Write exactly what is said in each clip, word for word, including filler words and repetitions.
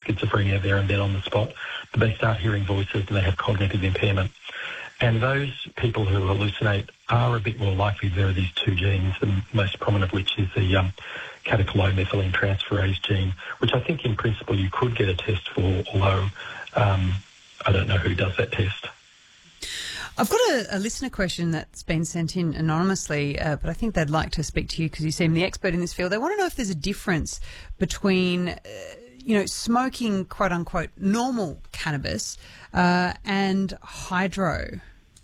schizophrenia there and then on the spot, but they start hearing voices and they have cognitive impairment. And those people who hallucinate are a bit more likely. There are these two genes, the most prominent of which is the um, catecholomethylene transferase gene, which I think in principle you could get a test for, although um, I don't know who does that test. I've got a, a listener question that's been sent in anonymously, uh, but I think they'd like to speak to you because you seem the expert in this field. They want to know if there's a difference between, uh, you know, smoking, quote unquote, normal cannabis uh, and hydro.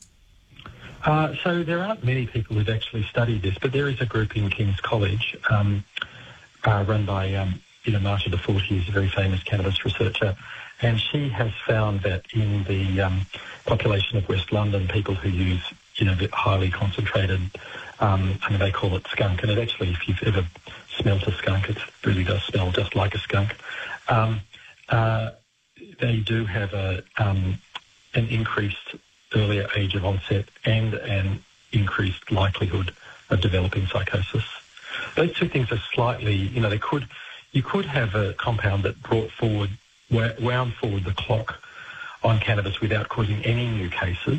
Uh, so there aren't many people who've actually studied this, but there is a group in King's College um, uh, run by, um, you know, Marcia DeForty, who's a very famous cannabis researcher, and she has found that in the um, population of West London, people who use, you know, highly concentrated, um, I mean, they call it skunk, and it actually, if you've ever smelt a skunk, it really does smell just like a skunk. Um, uh, they do have a um, an increased earlier age of onset and an increased likelihood of developing psychosis. Those two things are slightly, you know, they could, you could have a compound that brought forward, wound forward the clock on cannabis without causing any new cases,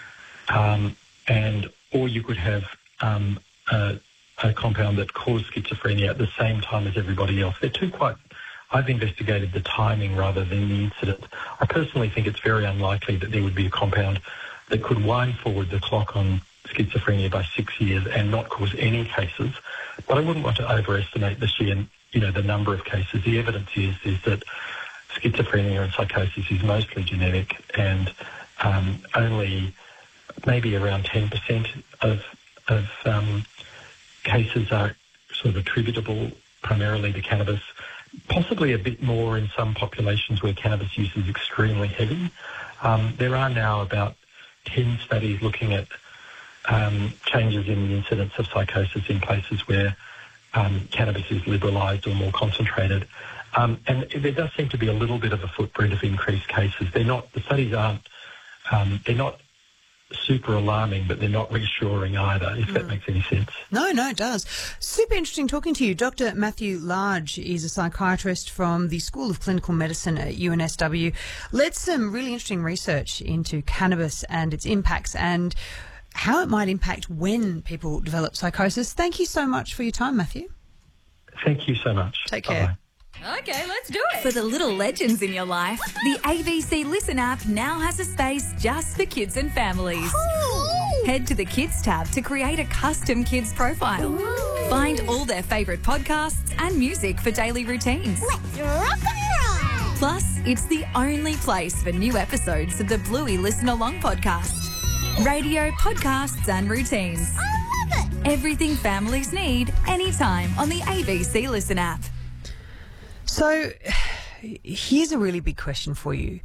um, and or you could have um, a, a compound that caused schizophrenia at the same time as everybody else. They're two quite. I've investigated the timing rather than the incident. I personally think it's very unlikely that there would be a compound that could wind forward the clock on schizophrenia by six years and not cause any cases. But I wouldn't want to overestimate the sheer, you know, the number of cases. The evidence is is that schizophrenia and psychosis is mostly genetic, and um, only maybe around ten percent of of um, cases are sort of attributable primarily to cannabis. Possibly a bit more in some populations where cannabis use is extremely heavy. Um, there are now about ten studies looking at um, changes in the incidence of psychosis in places where um, cannabis is liberalised or more concentrated. Um, and there does seem to be a little bit of a footprint of increased cases. They're not, the studies aren't, um, they're not super alarming, but they're not reassuring either, if mm. that makes any sense. No, no, it does. Super interesting talking to you. Doctor Matthew Large is a psychiatrist from the School of Clinical Medicine at U N S W. Led some really interesting research into cannabis and its impacts and how it might impact when people develop psychosis. Thank you so much for your time, Matthew. Thank you so much. Take care. Bye-bye. Okay, let's do it. For the little legends in your life, the A B C Listen app now has a space just for kids and families. Ooh. Head to the Kids tab to create a custom kids profile. Ooh. Find all their favourite podcasts and music for daily routines. Let's rock and roll! Plus, it's the only place for new episodes of the Bluey Listen Along podcast. Radio, podcasts and routines. I love it! Everything families need, anytime on the A B C Listen app. So, here's a really big question for you.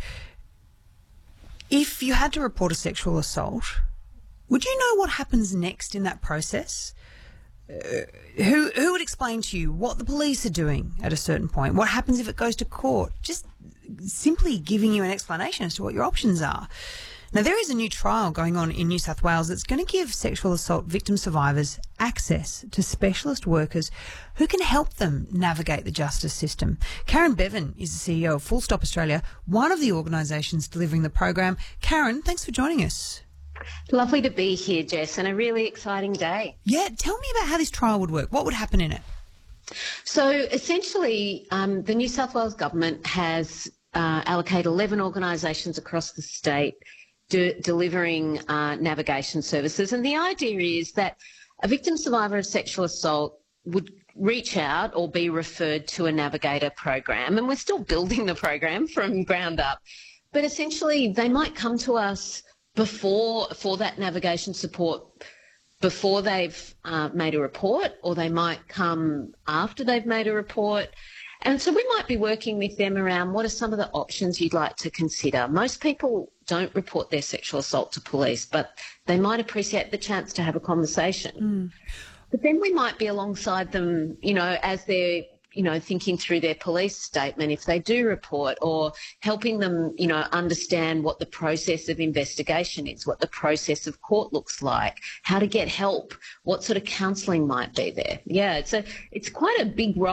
If you had to report a sexual assault, would you know what happens next in that process? Uh, who who would explain to you what the police are doing at a certain point? What happens if it goes to court? Just simply giving you an explanation as to what your options are. Now, there is a new trial going on in New South Wales that's going to give sexual assault victim survivors access to specialist workers who can help them navigate the justice system. Karen Bevan is the C E O of Full Stop Australia, one of the organisations delivering the program. Karen, thanks for joining us. Lovely to be here, Jess, and a really exciting day. Yeah, tell me about how this trial would work. What would happen in it? So essentially, um, the New South Wales government has uh, allocated eleven organisations across the state de- delivering uh, navigation services. And the idea is that a victim survivor of sexual assault would reach out or be referred to a navigator program. And we're still building the program from ground up. But essentially, they might come to us before for that navigation support before they've uh, made a report, or they might come after they've made a report. And so we might be working with them around what are some of the options you'd like to consider. Most people don't report their sexual assault to police, but they might appreciate the chance to have a conversation. Mm. But then we might be alongside them, you know, as they're, you know, thinking through their police statement if they do report, or helping them, you know, understand what the process of investigation is, what the process of court looks like, how to get help, what sort of counselling might be there. Yeah, it's a, it's quite a big role.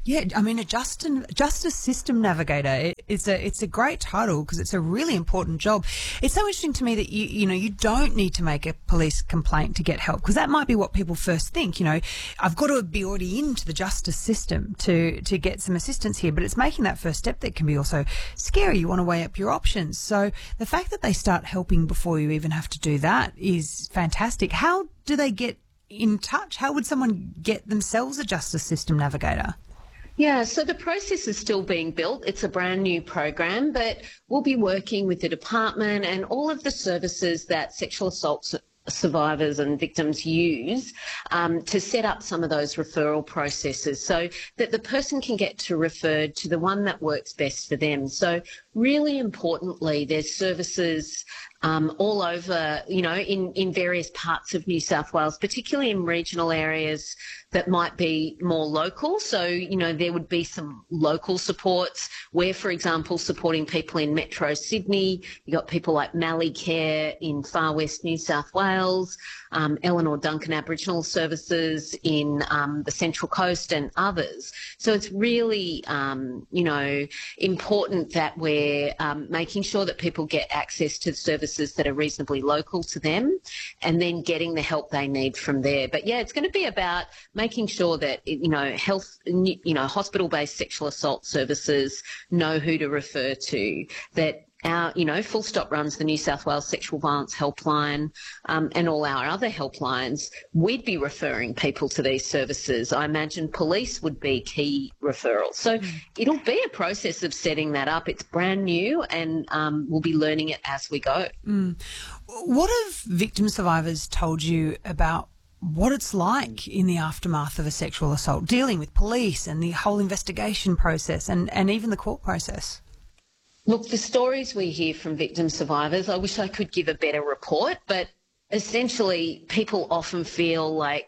Yeah, I mean, a justice, justice system navigator, it, it's a it's a great title because it's a really important job. It's so interesting to me that, you you know, you don't need to make a police complaint to get help, because that might be what people first think, you know, I've got to be already into the justice system to, to get some assistance here, but it's making that first step that can be also scary. You want to weigh up your options. So the fact that they start helping before you even have to do that is fantastic. How do they get in touch? How would someone get themselves a justice system navigator? Yeah, so the process is still being built. It's a brand new program, but we'll be working with the department and all of the services that sexual assault survivors and victims use um, to set up some of those referral processes so that the person can get to referred to the one that works best for them. So really importantly, there's services um, all over, you know, in, in various parts of New South Wales, particularly in regional areas that might be more local. So, you know, there would be some local supports. We're, for example, supporting people in Metro Sydney. You've got people like Mallee Care in Far West New South Wales, um, Eleanor Duncan Aboriginal Services in um, the Central Coast and others. So it's really, um, you know, important that we're um, making sure that people get access to services that are reasonably local to them and then getting the help they need from there. But, yeah, it's going to be about making sure that, you know, health, you know, hospital-based sexual assault services know who to refer to, that our, you know, Full Stop runs the New South Wales Sexual Violence Helpline um, and all our other helplines. We'd be referring people to these services. I imagine police would be key referrals. So mm. it'll be a process of setting that up. It's brand new and um, we'll be learning it as we go. Mm. What have victim survivors told you about what it's like in the aftermath of a sexual assault, dealing with police and the whole investigation process and, and even the court process? Look, the stories we hear from victim survivors, I wish I could give a better report, but essentially people often feel like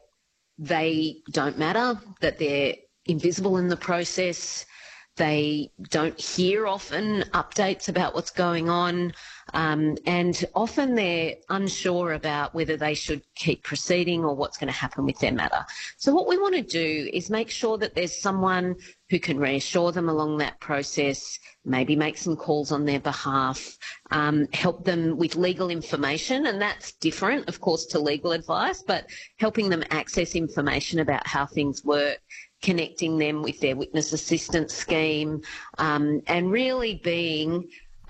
they don't matter, that they're invisible in the process. They don't hear often updates about what's going on, um, and often they're unsure about whether they should keep proceeding or what's going to happen with their matter. So what we want to do is make sure that there's someone who can reassure them along that process, maybe make some calls on their behalf, um, help them with legal information, and that's different, of course, to legal advice, but helping them access information about how things work, connecting them with their witness assistance scheme, um, and really being,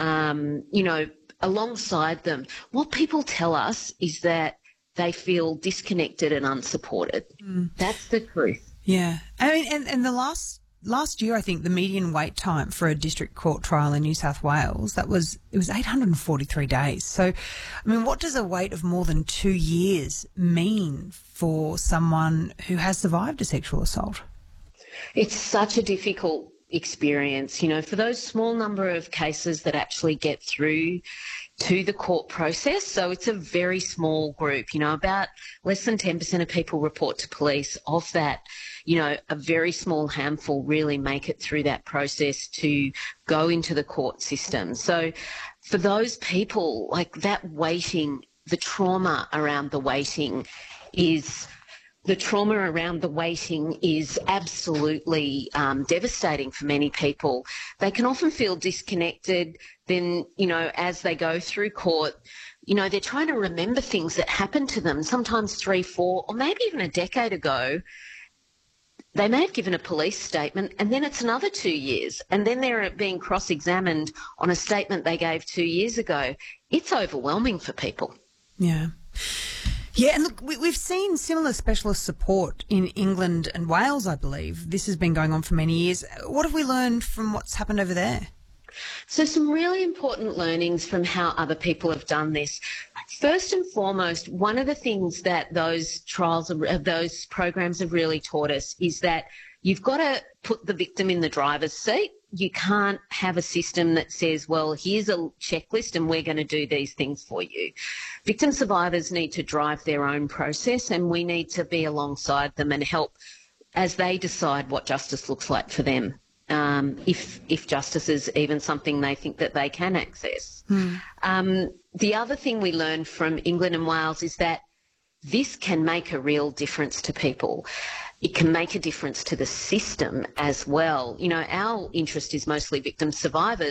um, you know, alongside them. What people tell us is that they feel disconnected and unsupported. Mm. That's the truth. Yeah. I mean, and, and the last last year, I think the median wait time for a district court trial in New South Wales, that was, it was eight hundred forty-three days. So, I mean, what does a wait of more than two years mean for someone who has survived a sexual assault? It's such a difficult experience, you know, for those small number of cases that actually get through to the court process. So it's a very small group, you know, about less than ten percent of people report to police. Of that, you know, a very small handful really make it through that process to go into the court system. So for those people, like that waiting, the trauma around the waiting is... The trauma around the waiting is absolutely um, devastating for many people. They can often feel disconnected. Then, you know, as they go through court, you know, they're trying to remember things that happened to them, sometimes three, four, or maybe even a decade ago. They may have given a police statement and then it's another two years and then they're being cross-examined on a statement they gave two years ago. It's overwhelming for people. Yeah. Yeah, and look, we, we've seen similar specialist support in England and Wales, I believe. This has been going on for many years. What have we learned from what's happened over there? So some really important learnings from how other people have done this. First and foremost, one of the things that those trials, those programs have really taught us is that you've got to put the victim in the driver's seat. You can't have a system that says, well, here's a checklist and we're going to do these things for you. Victim survivors need to drive their own process and we need to be alongside them and help as they decide what justice looks like for them, um, if if justice is even something they think that they can access. Hmm. Um, the other thing we learned from England and Wales is that this can make a real difference to people. it can make a difference to the system as well. You know, our interest is mostly victim survivors.